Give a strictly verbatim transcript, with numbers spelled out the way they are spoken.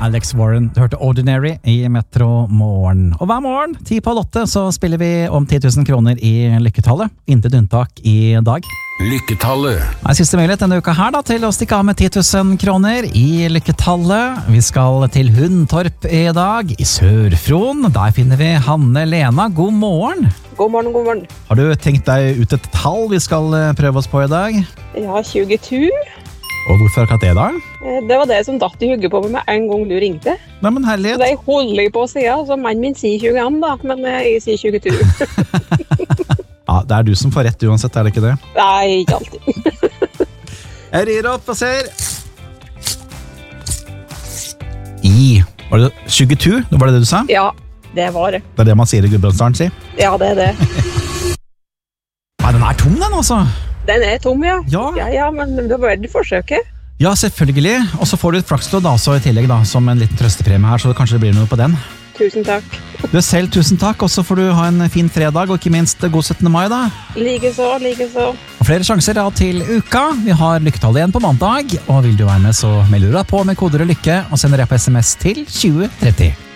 Alex Warren. Du hørte Ordinary i Metro Morgen. Og hver morgen, ti på åtte, så spiller vi om ti tusen kroner i Lykketallet. Intet unntak i dag. Lykketallet. Det er siste mulighet denne uka her da, til å stikke av med ti tusen kroner i Lykketallet. Vi skal til Hundtorp i dag, i Sør-Fron. Der finner vi Hanne Lena. God morgen. God morgen, god morgen. Har du tenkt deg ut et tall vi skal prøve oss på i dag? Ja, tjueto. Og hvorfor akkurat det da? Det var det som datt i hugget på meg med en gang du ringte. Nei, men herlighet. Det holder jeg på å si, så mannen min sier tjueen da, men jeg sier tjueto. Ja, det er du som får rett uansett, er det ikke det? Nei, ikke alltid. Jeg rir opp og ser. I, var det tjueto? Var det det du sa? Ja, det var det. Det er det man sier i Gudbrandsdalen, si? Ja, det er det. Nei, den er tom den altså. Den er tom, ja. Ja. Ja, ja, men det var verdt forsøket. Ja, selvfølgelig. Og så får du et flakslodd også i tillegg da, som en liten trøstepremie her, så det kanskje blir noe på den. Tusen takk. Du selv, tusen takk. Og så får du ha en fin fredag, og ikke minst god syttende mai da. Likeså, likeså. Og flere sjanser da til uka. Vi har Lykketallet igjen på mandag, og vil du være med så melder du deg på med koder og lykke, og sender deg på sms til tjue tretti.